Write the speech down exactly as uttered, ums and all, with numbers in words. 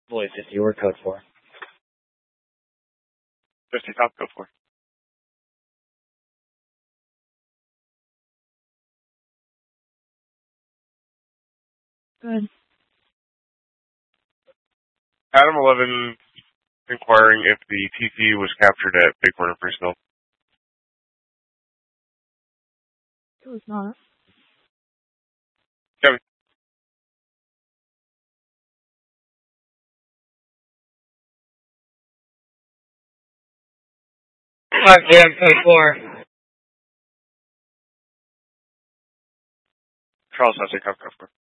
Voice if you were code four. fifty top, code four. Good. Adam eleven inquiring if the T T was captured at Big Corner Freestyle. It was not. Kevin. five P M code four. Charles has a code four.